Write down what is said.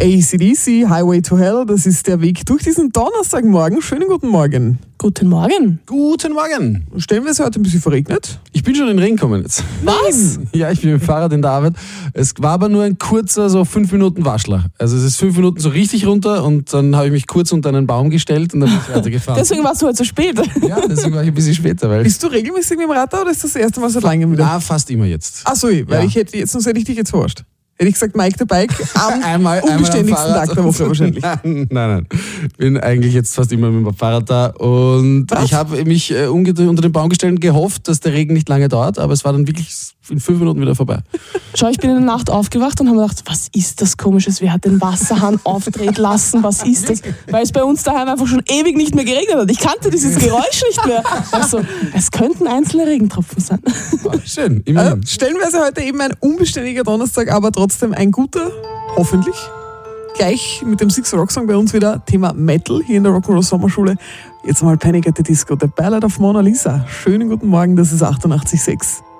AC/DC, Highway to Hell, das ist der Weg durch diesen Donnerstagmorgen. Schönen guten Morgen. Guten Morgen. Guten Morgen. Stellen wir es heute ein bisschen verregnet? Ich bin schon in den Regen gekommen jetzt. Was? Ja, ich bin mit dem Fahrrad in der Arbeit. Es war aber nur ein kurzer, so 5 Minuten Waschler. Also es ist 5 Minuten so richtig runter und dann habe ich mich kurz unter einen Baum gestellt und dann bin ich weitergefahren. Deswegen warst du heute so spät. Ja, deswegen war ich ein bisschen später. Weil Bist du regelmäßig mit dem Rad da oder ist das erste Mal seit langem wieder? Na, fast immer jetzt. Achso, weil Ja. ich hätte jetzt, sonst hätte ich dich jetzt verarscht. Hätte ich gesagt, Mike the Bike am Einmal unbeständigsten am Fahrrad. Tag der Woche wahrscheinlich. Nein. Bin eigentlich jetzt fast immer mit dem Fahrrad da und Was? ich habe mich unter den Baum gestellt und gehofft, dass der Regen nicht lange dauert, aber es war dann wirklich in 5 Minuten wieder vorbei. Schau, ich bin in der Nacht aufgewacht und habe mir gedacht, was ist das Komisches? Wer hat den Wasserhahn aufdrehen lassen? Was ist das? Weil es bei uns daheim einfach schon ewig nicht mehr geregnet hat. Ich kannte dieses Geräusch nicht mehr. Also, es könnten einzelne Regentropfen sein. Schön, immerhin. Stellenweise heute eben ein unbeständiger Donnerstag, aber trotzdem ein guter, hoffentlich. Gleich mit dem Six Rock Song bei uns wieder Thema Metal hier in der Rock'n'Roll Sommerschule. Jetzt mal Panic at the Disco, der Ballad of Mona Lisa. Schönen guten Morgen, das ist 88,6.